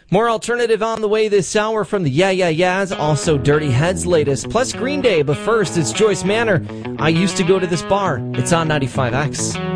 More alternative on the way this hour from the Yeah Yeah Yeahs, also Dirty Heads' latest, plus Green Day. But first, it's Joyce Manor. I used to go to this bar. It's on 95X.